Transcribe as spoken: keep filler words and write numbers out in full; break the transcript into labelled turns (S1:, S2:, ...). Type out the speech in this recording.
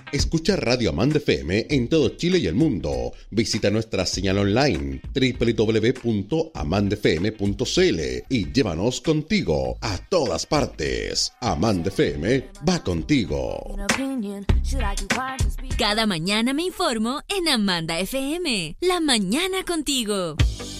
S1: Escucha Radio Amanda F M en todo Chile y el mundo. Visita nuestra señal online doble u doble u doble u punto amanda f m punto c l y llévanos contigo a todas partes. Amanda F M va contigo.
S2: Cada mañana me informo en Amanda F M. La mañana contigo.